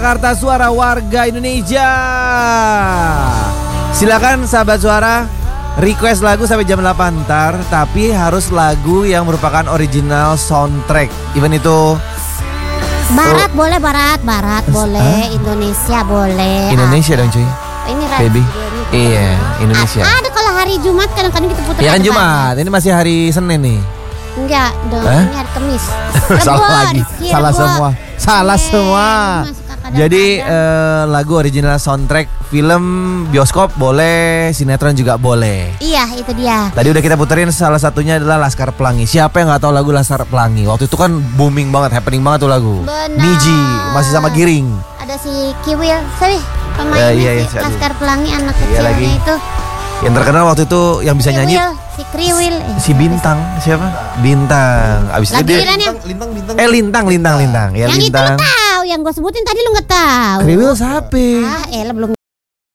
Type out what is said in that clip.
Jakarta Suara warga Indonesia. Silakan sahabat suara, request lagu sampai jam 8 ntar, tapi harus lagu yang merupakan original soundtrack. Even itu Barat boleh, Barat boleh, Indonesia boleh. Indonesia dong cuy. Ini Baby. Iya, Indonesia. Ada kalau hari Jumat kadang-kadang kita putar. Ya kan Jumat, ini masih hari Senin nih. Enggak, dong. Ini hari Kamis. Salah lagi, salah semua. Jadi lagu original soundtrack film bioskop boleh, sinetron juga boleh. Iya, itu dia. Tadi udah kita puterin, salah satunya adalah Laskar Pelangi. Siapa yang nggak tahu lagu Laskar Pelangi? Waktu itu kan booming banget, happening banget tuh lagu. Benar. Niji masih sama Giring. Ada si Kiwil, sorry, pemainnya iya, si Laskar Pelangi, anak kecilnya lagi. itu. Yang terkenal waktu itu yang bisa nyanyi Si Kriwil. si Bintang. Siapa? Bintang. Abis itu dia Lintang. Lintang. Ya Yang itu Lintang. lu tahu, yang gue sebutin tadi lu nggak tahu. Kriwil siapa? Belum